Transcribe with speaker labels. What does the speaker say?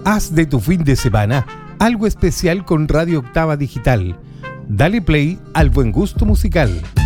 Speaker 1: Haz de tu fin de semana algo especial con Radio Octava Digital. Dale play al buen gusto musical.